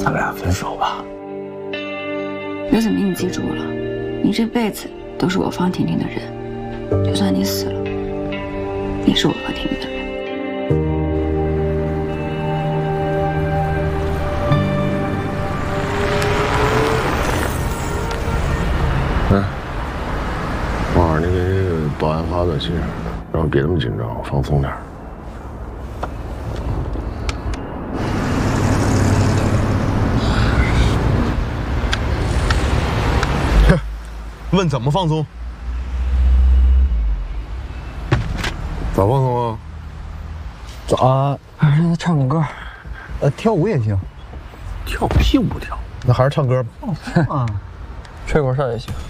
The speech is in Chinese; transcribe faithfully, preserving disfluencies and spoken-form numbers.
咱俩分手吧。 刘子明，你记住了，你这辈子都是我方婷婷的人，就算你死了，也是我方婷婷的人。 哎，晚上你给保安发短信，让我别那么紧张，放松点。 问怎么放松？ 咋放松啊？ 咋？让他唱个歌，呃，跳舞也行。 跳屁舞跳？ 那还是唱歌吧。 啊，吹口哨也行。